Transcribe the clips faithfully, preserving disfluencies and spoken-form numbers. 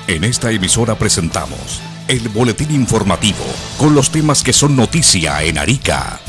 En esta emisora presentamos el boletín informativo con los temas que son noticia en Arica.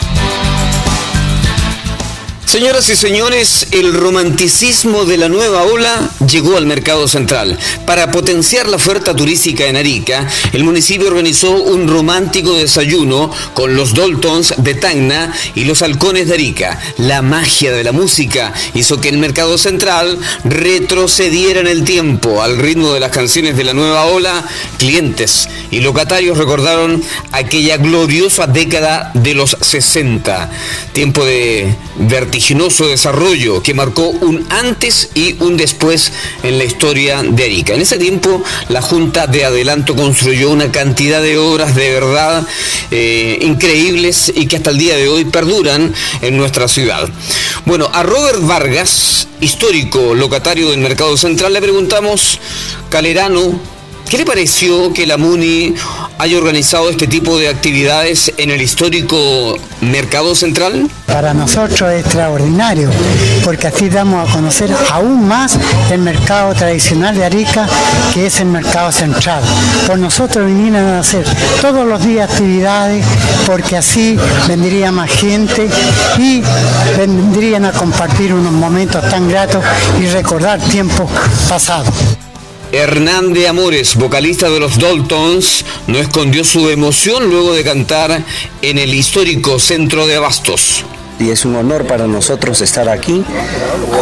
Señoras y señores, el romanticismo de la nueva ola llegó al mercado central. Para potenciar la oferta turística en Arica, el municipio organizó un romántico desayuno con los Daltons de Tacna y los Halcones de Arica. La magia de la música hizo que el mercado central retrocediera en el tiempo. Al ritmo de las canciones de la nueva ola, clientes y locatarios recordaron aquella gloriosa década de los sesenta. Tiempo de vertiginoso desarrollo que marcó un antes y un después en la historia de Arica. En ese tiempo, la Junta de Adelanto construyó una cantidad de obras de verdad eh, increíbles y que hasta el día de hoy perduran en nuestra ciudad. Bueno, a Robert Vargas, histórico locatario del Mercado Central, le preguntamos, Calerano, ¿qué le pareció que la MUNI haya organizado este tipo de actividades en el histórico Mercado Central? Para nosotros es extraordinario, porque así damos a conocer aún más el mercado tradicional de Arica, que es el Mercado Central. Por nosotros vinieron a hacer todos los días actividades, porque así vendría más gente y vendrían a compartir unos momentos tan gratos y recordar tiempos pasados. Hernán de Amores, vocalista de los Daltons, no escondió su emoción luego de cantar en el histórico Centro de Abastos. Y es un honor para nosotros estar aquí